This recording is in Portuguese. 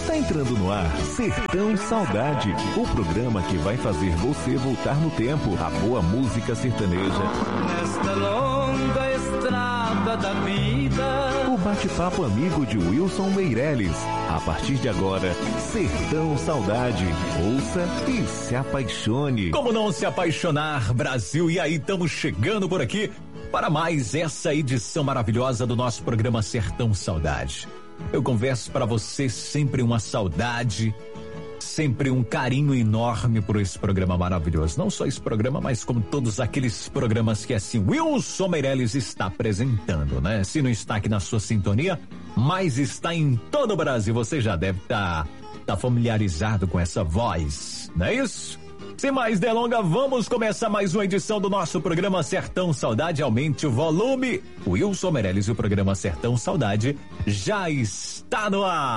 Tá entrando no ar Sertão Saudade, o programa que vai fazer você voltar no tempo. A boa música sertaneja. Nesta longa estrada da vida. O bate-papo amigo de Wilson Meirelles. A partir de agora, Sertão Saudade. Ouça e se apaixone. Como não se apaixonar, Brasil? E aí, estamos chegando por aqui para mais essa edição maravilhosa do nosso programa Sertão Saudade. Eu converso para você sempre uma saudade, sempre um carinho enorme por esse programa maravilhoso. Não só esse programa, mas como todos aqueles programas que assim Wilson Meirelles está apresentando, né? Se não está aqui na sua sintonia, mas está em todo o Brasil. Você já deve estar familiarizado com essa voz, não é isso? Sem mais delongas, vamos começar mais uma edição do nosso programa Sertão Saudade. Aumente o volume. O Wilson Meirelles e o programa Sertão Saudade já está no ar.